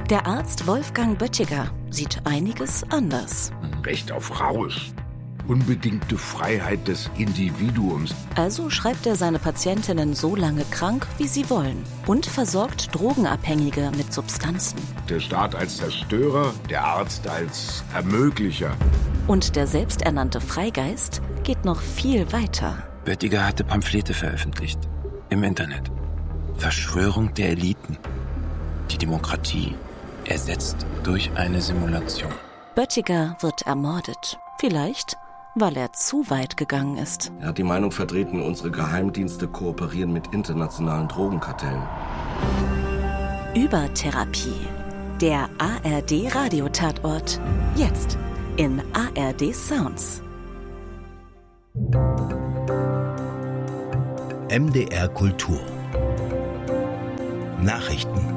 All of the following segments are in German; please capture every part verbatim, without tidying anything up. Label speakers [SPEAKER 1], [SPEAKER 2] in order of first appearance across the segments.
[SPEAKER 1] Der Arzt Wolfgang Böttiger sieht einiges anders.
[SPEAKER 2] Recht auf Rausch. Unbedingte Freiheit des Individuums.
[SPEAKER 1] Also schreibt er seine Patientinnen so lange krank, wie sie wollen. Und versorgt Drogenabhängige mit Substanzen.
[SPEAKER 2] Der Staat als Zerstörer, der Arzt als Ermöglicher.
[SPEAKER 1] Und der selbsternannte Freigeist geht noch viel weiter.
[SPEAKER 3] Böttiger hatte Pamphlete veröffentlicht. Im Internet. Verschwörung der Eliten. Die Demokratie ersetzt durch eine Simulation.
[SPEAKER 1] Böttiger wird ermordet. Vielleicht, weil er zu weit gegangen ist.
[SPEAKER 4] Er hat die Meinung vertreten, unsere Geheimdienste kooperieren mit internationalen Drogenkartellen.
[SPEAKER 1] Übertherapie. Der A R D-Radiotatort. Jetzt in A R D Sounds.
[SPEAKER 5] M D R Kultur. Nachrichten.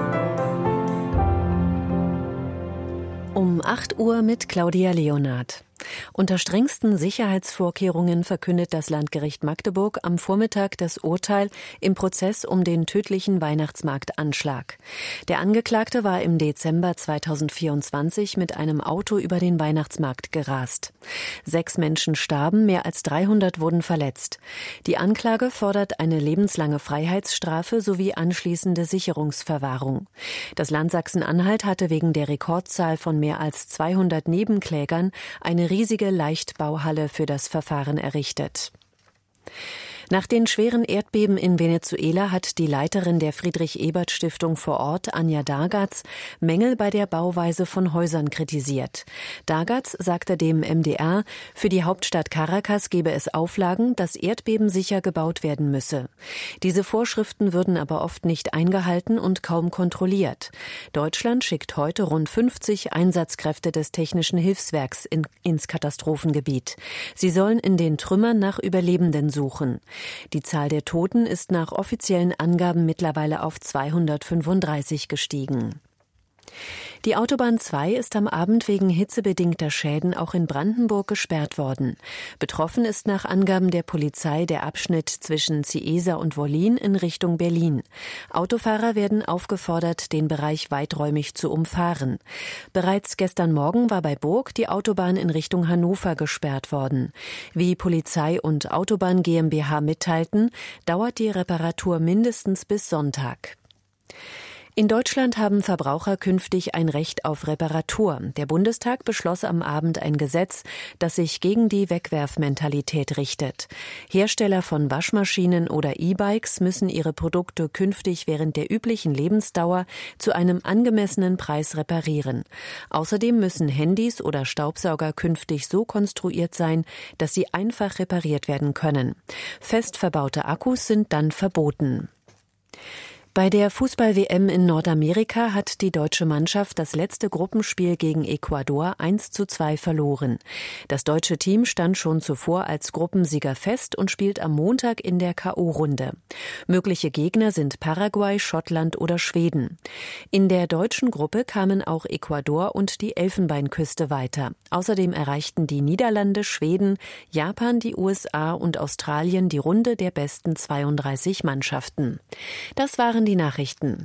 [SPEAKER 6] Um acht Uhr mit Claudia Leonard. Unter strengsten Sicherheitsvorkehrungen verkündet das Landgericht Magdeburg am Vormittag das Urteil im Prozess um den tödlichen Weihnachtsmarktanschlag. Der Angeklagte war im Dezember zweitausendvierundzwanzig mit einem Auto über den Weihnachtsmarkt gerast. Sechs Menschen starben, mehr als dreihundert wurden verletzt. Die Anklage fordert eine lebenslange Freiheitsstrafe sowie anschließende Sicherungsverwahrung. Das Land Sachsen-Anhalt hatte wegen der Rekordzahl von mehr als zweihundert Nebenklägern eine riesige Leichtbauhalle für das Verfahren errichtet. Nach den schweren Erdbeben in Venezuela hat die Leiterin der Friedrich-Ebert-Stiftung vor Ort, Anja Dargatz, Mängel bei der Bauweise von Häusern kritisiert. Dargatz sagte dem M D R, für die Hauptstadt Caracas gebe es Auflagen, dass erdbebensicher gebaut werden müsse. Diese Vorschriften würden aber oft nicht eingehalten und kaum kontrolliert. Deutschland schickt heute rund fünfzig Einsatzkräfte des Technischen Hilfswerks in, ins Katastrophengebiet. Sie sollen in den Trümmern nach Überlebenden suchen. Die Zahl der Toten ist nach offiziellen Angaben mittlerweile auf zweihundertfünfunddreißig gestiegen. Die Autobahn zwei ist am Abend wegen hitzebedingter Schäden auch in Brandenburg gesperrt worden. Betroffen ist nach Angaben der Polizei der Abschnitt zwischen Ciesa und Wollin in Richtung Berlin. Autofahrer werden aufgefordert, den Bereich weiträumig zu umfahren. Bereits gestern Morgen war bei Burg die Autobahn in Richtung Hannover gesperrt worden. Wie Polizei und Autobahn GmbH mitteilten, dauert die Reparatur mindestens bis Sonntag. In Deutschland haben Verbraucher künftig ein Recht auf Reparatur. Der Bundestag beschloss am Abend ein Gesetz, das sich gegen die Wegwerfmentalität richtet. Hersteller von Waschmaschinen oder E-Bikes müssen ihre Produkte künftig während der üblichen Lebensdauer zu einem angemessenen Preis reparieren. Außerdem müssen Handys oder Staubsauger künftig so konstruiert sein, dass sie einfach repariert werden können. Fest verbaute Akkus sind dann verboten. Bei der Fußball-W M in Nordamerika hat die deutsche Mannschaft das letzte Gruppenspiel gegen Ecuador eins zu zwei verloren. Das deutsche Team stand schon zuvor als Gruppensieger fest und spielt am Montag in der K O-Runde. Mögliche Gegner sind Paraguay, Schottland oder Schweden. In der deutschen Gruppe kamen auch Ecuador und die Elfenbeinküste weiter. Außerdem erreichten die Niederlande, Schweden, Japan, die U S A und Australien die Runde der besten zweiunddreißig Mannschaften. Das waren die Nachrichten.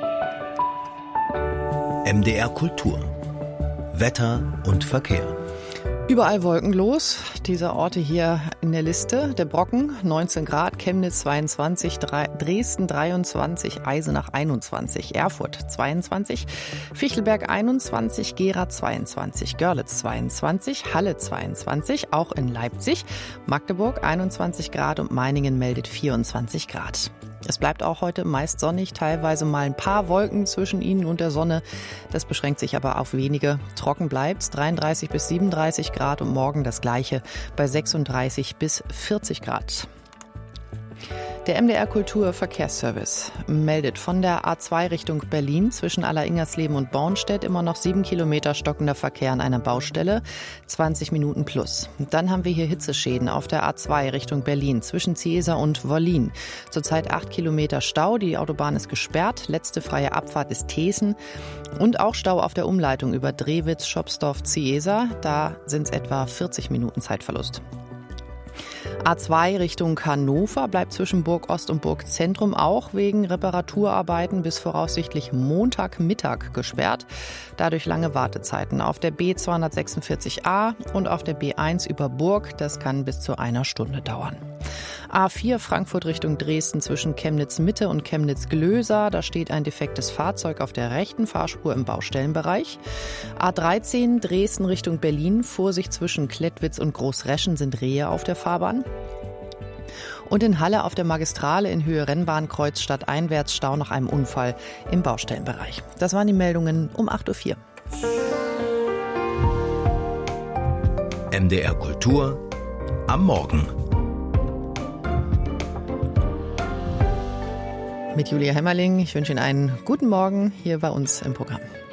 [SPEAKER 5] M D R Kultur. Wetter und Verkehr.
[SPEAKER 7] Überall wolkenlos. Diese Orte hier in der Liste. Der Brocken, neunzehn Grad, Chemnitz zweiundzwanzig, Dresden dreiundzwanzig, Eisenach einundzwanzig, Erfurt zweiundzwanzig, Fichtelberg einundzwanzig, Gera zweiundzwanzig, Görlitz zweiundzwanzig, Halle zweiundzwanzig, auch in Leipzig, Magdeburg einundzwanzig Grad und Meiningen meldet vierundzwanzig Grad. Es bleibt auch heute meist sonnig, teilweise mal ein paar Wolken zwischen ihnen und der Sonne. Das beschränkt sich aber auf wenige. Trocken bleibt's, dreiunddreißig bis siebenunddreißig Grad und morgen das Gleiche bei sechsunddreißig bis vierzig Grad. Der M D R Kultur Verkehrsservice meldet von der A zwei Richtung Berlin zwischen Alleringers-Leben und Bornstedt immer noch sieben Kilometer stockender Verkehr an einer Baustelle, zwanzig Minuten plus. Dann haben wir hier Hitzeschäden auf der A zwei Richtung Berlin zwischen Ciesa und Wollin. Zurzeit acht Kilometer Stau, die Autobahn ist gesperrt, letzte freie Abfahrt ist Thesen und auch Stau auf der Umleitung über Drewitz, Schopsdorf, Ciesa, da sind es etwa vierzig Minuten Zeitverlust. A zwei Richtung Hannover bleibt zwischen Burg Ost und Burg Zentrum auch wegen Reparaturarbeiten bis voraussichtlich Montagmittag gesperrt. Dadurch lange Wartezeiten auf der B zweihundertsechsundvierzig A und auf der B eins über Burg. Das kann bis zu einer Stunde dauern. A vier Frankfurt Richtung Dresden zwischen Chemnitz-Mitte und Chemnitz-Glösa. Da steht ein defektes Fahrzeug auf der rechten Fahrspur im Baustellenbereich. A dreizehn Dresden Richtung Berlin. Vorsicht zwischen Klettwitz und Großreschen sind Rehe auf der Fahrbahn. Und in Halle auf der Magistrale in Höhe Rennbahnkreuz stadteinwärts Stau nach einem Unfall im Baustellenbereich. Das waren die Meldungen um acht Uhr vier.
[SPEAKER 5] M D R Kultur am Morgen.
[SPEAKER 7] Mit Julia Hemmerling. Ich wünsche Ihnen einen guten Morgen hier bei uns im Programm.